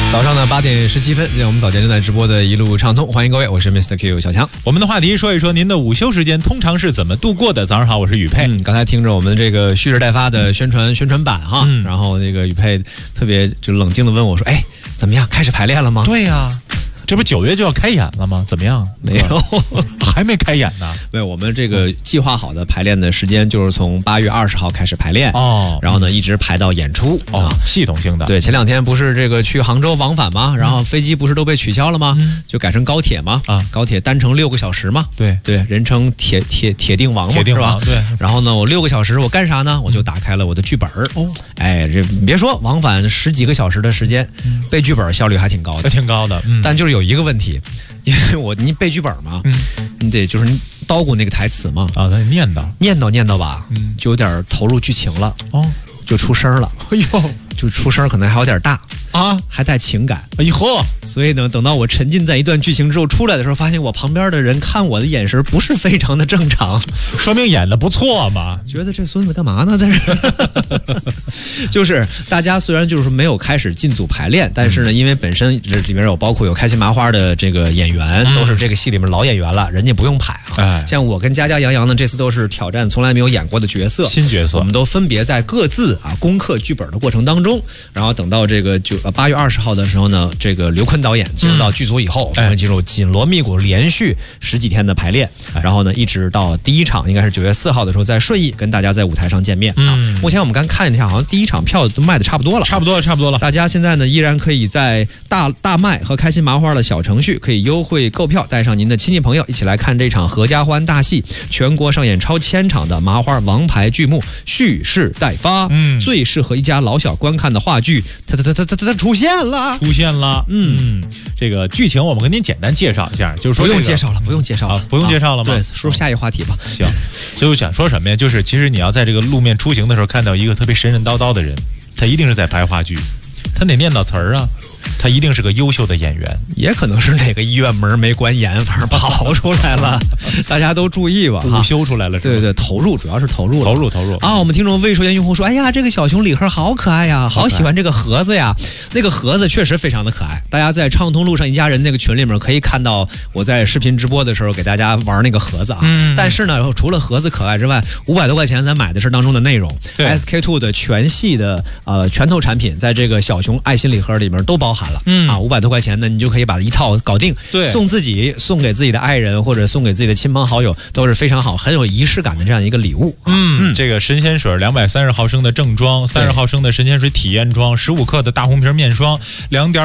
早上的8点17分，在我们早间正在直播的一路畅通，欢迎各位，我是 Mr. Q 小强。 我们的话题说一说您的午休时间通常是怎么度过的？早上好，我是宇佩。 刚才听着我们这个蓄势待发的宣传版哈，然后那个宇佩特别就冷静的问我说：“哎，怎么样？开始排练了吗？” 对呀。这不9月就要开演了吗？怎么样？ 没有， 还没开演呢。 没有，我们这个计划好的排练的时间就是从8月20号开始排练哦，然后呢一直排到演出哦，系统性的。 对，前2天不是这个去杭州往返吗？然后飞机不是都被取消了吗？就改成高铁吗？啊，高铁单程6个小时吗？ 对， 人称铁定王嘛，是吧？ 对。 然后呢，我6个小时我干啥呢？我就打开了我的剧本哦，哎，这你别说，往返10几个小时的时间，背剧本效率还挺高的， 挺高的。 但就是有一个问题。因为你背剧本嘛，你得就是你叨咕那个台词嘛， 啊，得念叨吧， 就有点投入剧情了，哦，就出声了， 哎呦， 就出声可能还有点大啊， 还带情感， 哎呦呵， 所以呢，等到我沉浸在一段剧情之后出来的时候，发现我旁边的人看我的眼神不是非常的正常， 说明演的不错嘛， 觉得这孙子干嘛呢？在这，就是大家虽然就是没有开始进组排练，但是呢，因为本身里面包括有开心麻花的这个演员，都是这个戏里面老演员了，人家不用排啊。像我跟佳佳、杨洋呢，这次都是挑战从来没有演过的角色， 新角色， 我们都分别在各自攻克剧本的过程当中，然后等到这个8月20号的时候呢，这个刘坤导演进入到剧组以后，我们进入紧锣密鼓连续10几天的排练，然后呢，一直到第一场应该是9月4号的时候，在顺义跟大家在舞台上见面啊。目前我们刚看一下，好像第一场票都卖的差不多了， 差不多了。 大家现在呢依然可以在大麦和开心麻花的小程序可以优惠购票，带上您的亲戚朋友一起来看这场合家欢大戏，全国上演超1000场的麻花王牌剧目，蓄势待发，最适合一家老小观看的话剧，它出现了。 这个剧情我们跟您简单介绍一下，就是说、 不用介绍了，不用介绍了吗？对，说下一个话题吧。 行，所以我想说什么呀？就是其实你要在这个路面出行的时候看到一个特别神神叨叨的人，他一定是在拍话剧，他得念叨词儿啊。他一定是个优秀的演员， 也可能是哪个医院门没关严，反正跑出来了，大家都注意吧， 午休出来了， 对，投入，主要是投入啊！ 我们听众未收件用户说，哎呀，这个小熊礼盒好可爱呀，好喜欢这个盒子呀，那个盒子确实非常的可爱。大家在畅通路上一家人那个群里面可以看到，我在视频直播的时候给大家玩那个盒子啊。但是呢，除了盒子可爱之外，500多块钱咱买的是当中的内容 ，SK2 的全系的拳头产品，在这个小熊爱心礼盒里面都包含了。500多块钱呢，你就可以把一套搞定， 对， 送自己、送给自己的爱人或者送给自己的亲朋好友，都是非常好、很有仪式感的这样一个礼物。 这个神仙水230毫升的正装，30毫升的神仙水体验装，15克的大红瓶面霜，2.5